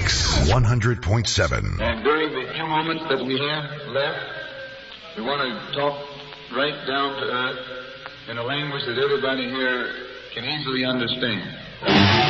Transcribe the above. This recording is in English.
Mix 100.7. And during the few moments that we have left, we want to talk right down to earth in a language that everybody here can easily understand.